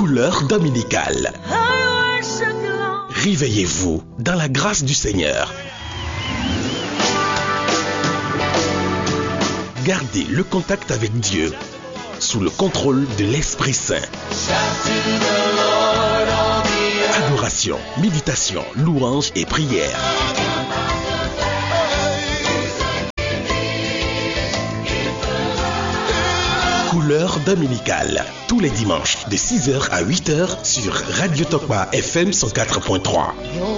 couleur dominicale. Réveillez-vous dans la grâce du Seigneur. Gardez le contact avec Dieu sous le contrôle de l'Esprit Saint. Adoration, méditation, louange et prière. Couleur dominicale, tous les dimanches de 6h à 8h sur Radio Tokwa FM 104.3.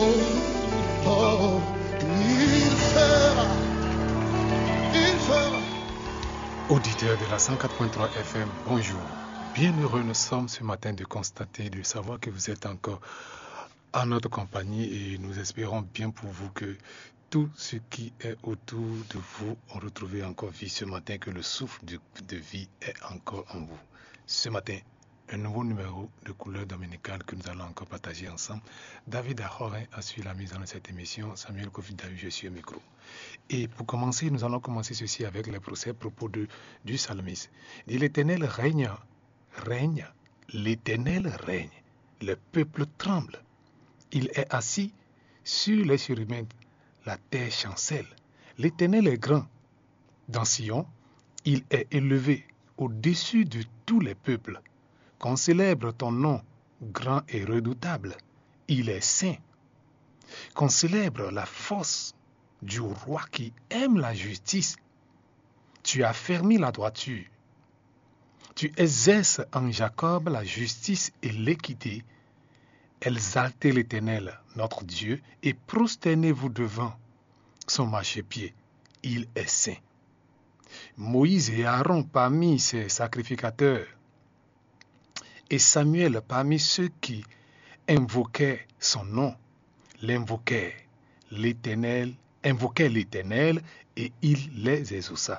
Auditeurs de la 104.3 FM, bonjour. Bien heureux nous sommes ce matin de constater, de savoir que vous êtes encore en notre compagnie et nous espérons bien pour vous que tout ce qui est autour de vous ont retrouvé encore vie ce matin, que le souffle de vie est encore en vous. Ce matin, un nouveau numéro de couleur dominicale que nous allons encore partager ensemble. David Ahorin a suivi la mise en cette émission. Samuel Kofi David, je suis au micro. Et pour commencer, nous allons commencer ceci avec les propos du psalmiste. Il dit, l'Éternel règne, l'Éternel règne, le peuple tremble. Il est assis sur les chérubins, la terre chancelle. L'Éternel est grand. Dans Sion, il est élevé au-dessus de tous les peuples. Qu'on célèbre ton nom, grand et redoutable. Il est saint. Qu'on célèbre la force du roi qui aime la justice. Tu as fermé la droiture. Tu exerces en Jacob la justice et l'équité. Exaltez l'Éternel, notre Dieu, et prosternez-vous devant son marchepied. Il est saint. Moïse et Aaron parmi ses sacrificateurs, et Samuel parmi ceux qui invoquaient son nom, invoquaient l'Éternel et il les exauça.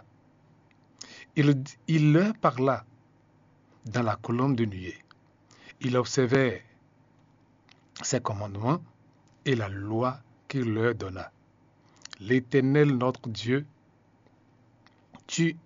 Il leur parla dans la colonne de nuée. Il observait ses commandements et la loi qu'il leur donna. L'Éternel notre Dieu, tu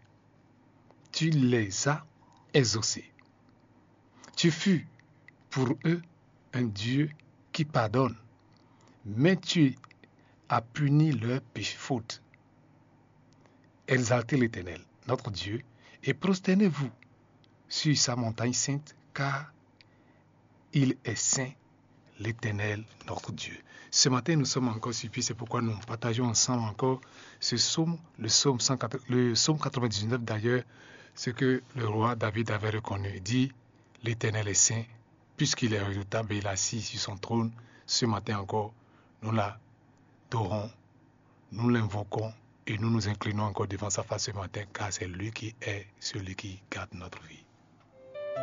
les as exaucés. Tu fus pour eux un Dieu qui pardonne, mais tu as puni leurs fautes. Exaltez l'Éternel, notre Dieu, et prosternez-vous sur sa montagne sainte, car il est saint, l'Éternel, notre Dieu. Ce matin, nous sommes encore sur pied, c'est pourquoi nous partageons ensemble encore ce psaume, le psaume 99 d'ailleurs, ce que le roi David avait reconnu. Il dit, l'Éternel est saint, puisqu'il est redoutable et il est assis sur son trône. Ce matin encore, nous l'adorons, nous l'invoquons et nous nous inclinons encore devant sa face ce matin, car c'est lui qui est celui qui garde notre vie.